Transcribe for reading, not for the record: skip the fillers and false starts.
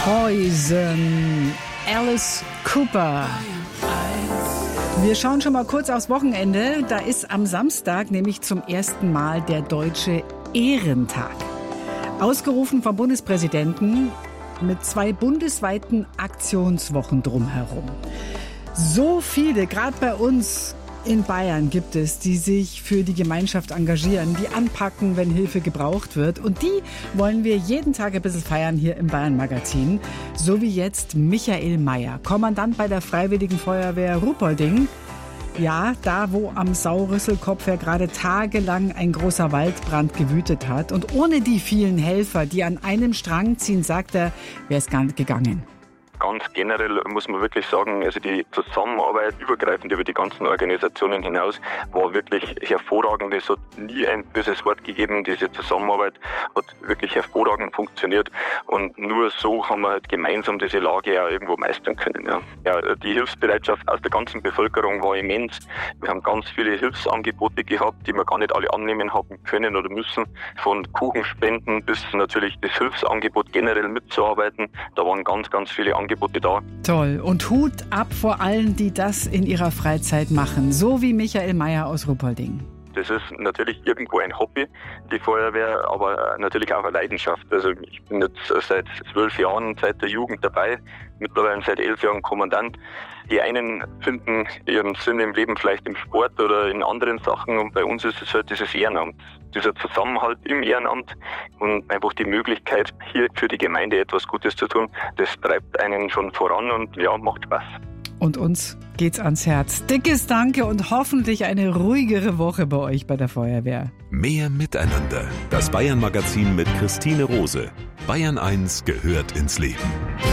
Poison, Alice Cooper. Wir schauen schon mal kurz aufs Wochenende. Da ist am Samstag nämlich zum ersten Mal der Deutsche Ehrentag. Ausgerufen vom Bundespräsidenten mit 2 bundesweiten Aktionswochen drumherum. So viele, gerade bei uns in Bayern gibt es, die sich für die Gemeinschaft engagieren, die anpacken, wenn Hilfe gebraucht wird. Und die wollen wir jeden Tag ein bisschen feiern hier im Bayern-Magazin. So wie jetzt Michael Mayer, Kommandant bei der Freiwilligen Feuerwehr Ruhpolding. Ja, da wo am Saurüsselkopf ja gerade tagelang ein großer Waldbrand gewütet hat. Und ohne die vielen Helfer, die an einem Strang ziehen, sagt er, wäre es gar nicht gegangen. Ganz generell muss man wirklich sagen, also die Zusammenarbeit übergreifend über die ganzen Organisationen hinaus war wirklich hervorragend. Es hat nie ein böses Wort gegeben. Diese Zusammenarbeit hat wirklich hervorragend funktioniert und nur so haben wir halt gemeinsam diese Lage ja irgendwo meistern können. Ja, die Hilfsbereitschaft aus der ganzen Bevölkerung war immens. Wir haben ganz viele Hilfsangebote gehabt, die wir gar nicht alle annehmen haben können oder müssen. Von Kuchenspenden bis natürlich das Hilfsangebot generell mitzuarbeiten. Da waren ganz, ganz viele Angebote da. Toll. Und Hut ab vor allen, die das in ihrer Freizeit machen. So wie Michael Mayer aus Ruhpolding. Das ist natürlich irgendwo ein Hobby, die Feuerwehr, aber natürlich auch eine Leidenschaft. Also ich bin jetzt seit 12 Jahren, seit der Jugend dabei, mittlerweile seit 11 Jahren Kommandant. Die einen finden ihren Sinn im Leben vielleicht im Sport oder in anderen Sachen und bei uns ist es halt dieses Ehrenamt. Dieser Zusammenhalt im Ehrenamt und einfach die Möglichkeit, hier für die Gemeinde etwas Gutes zu tun, das treibt einen schon voran und ja, macht Spaß. Und uns geht's ans Herz. Dickes Danke und hoffentlich eine ruhigere Woche bei euch bei der Feuerwehr. Mehr Miteinander. Das Bayern-Magazin mit Christine Rose. Bayern 1 gehört ins Leben.